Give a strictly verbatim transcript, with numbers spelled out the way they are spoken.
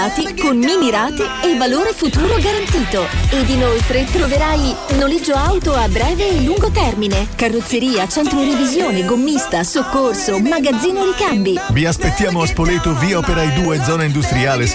con mini rate e valore futuro garantito. Ed inoltre troverai noleggio auto a breve e lungo termine, carrozzeria, centro revisione, gommista, soccorso, magazzino ricambi. Vi aspettiamo a Spoleto, via Operai due, zona industriale